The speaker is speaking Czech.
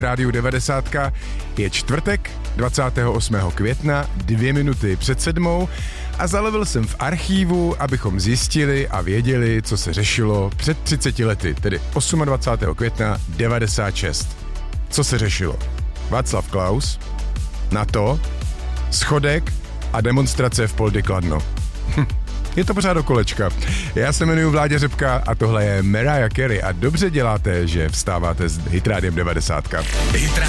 Rádiu 90. Je čtvrtek, 28. května, 2 minuty před 7. a zalevil jsem v archívu, abychom zjistili a věděli, co se řešilo před 30 lety, tedy 28. května 96. Co se řešilo? Václav Klaus, NATO, schodek a demonstrace v Poldi Kladno. Je to pořád do kolečka. Já se jmenuji Vláďa Řepka a tohle je Mariah Carey a dobře děláte, že vstáváte s Hitrádiem 90.